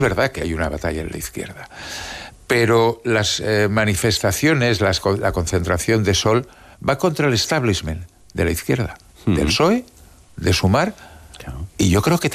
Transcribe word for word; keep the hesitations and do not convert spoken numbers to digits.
verdad que hay una batalla en la izquierda, pero las eh, manifestaciones, las, la concentración de Sol va contra el establishment de la izquierda, uh-huh. del P S O E, de Sumar, claro. Y yo creo que